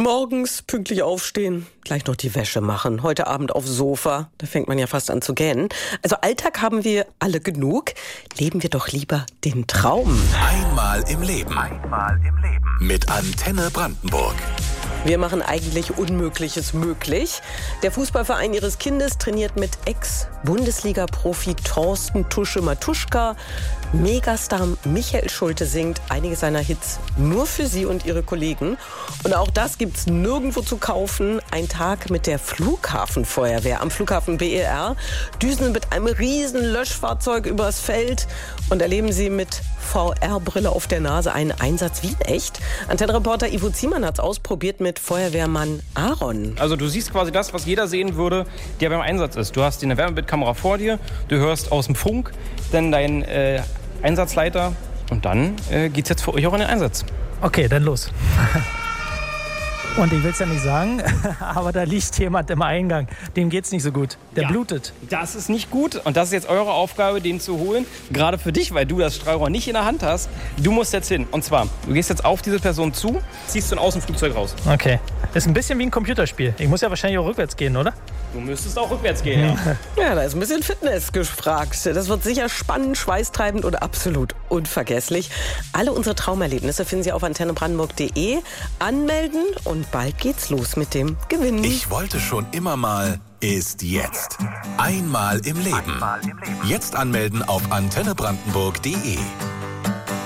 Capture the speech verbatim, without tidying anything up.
Morgens pünktlich aufstehen, gleich noch die Wäsche machen, heute Abend aufs Sofa, da fängt man ja fast an zu gähnen. Also Alltag haben wir alle genug, leben wir doch lieber den Traum. Einmal im Leben. Einmal im Leben. Mit Antenne Brandenburg. Wir machen eigentlich Unmögliches möglich. Der Fußballverein ihres Kindes trainiert mit Ex-Bundesliga-Profi Thorsten Tusche Matuschka. Megastar Michael Schulte singt einige seiner Hits nur für sie und ihre Kollegen. Und auch das gibt's nirgendwo zu kaufen. Ein Tag mit der Flughafenfeuerwehr am Flughafen B E R. Düsen mit einem riesen Löschfahrzeug übers Feld und erleben sie mit V R-Brille auf der Nase einen Einsatz wie in echt. Antenne-Reporter Ivo Ziemann hat's ausprobiert mit Feuerwehrmann Aaron. Also du siehst quasi das, was jeder sehen würde, der beim Einsatz ist. Du hast eine Wärmebildkamera vor dir, du hörst aus dem Funk, dann dein äh, Einsatzleiter und dann äh, geht's jetzt für euch auch in den Einsatz. Okay, dann los. Und ich will es ja nicht sagen, aber da liegt jemand im Eingang. Dem geht's nicht so gut. Der ja, blutet. Das ist nicht gut und das ist jetzt eure Aufgabe, den zu holen. Gerade für dich, weil du das Strahlrohr nicht in der Hand hast. Du musst jetzt hin. Und zwar, du gehst jetzt auf diese Person zu, ziehst du aus dem Flugzeug raus. Okay. Ist ein bisschen wie ein Computerspiel. Ich muss ja wahrscheinlich auch rückwärts gehen, oder? Du müsstest auch rückwärts gehen, ja. Ja, da ist ein bisschen Fitness gefragt. Das wird sicher spannend, schweißtreibend und absolut unvergesslich. Alle unsere Traumerlebnisse finden Sie auf antenne brandenburg punkt de. Anmelden und bald geht's los mit dem Gewinnen. Ich wollte schon immer mal ist jetzt. Einmal im Leben. Jetzt anmelden auf antenne brandenburg punkt de.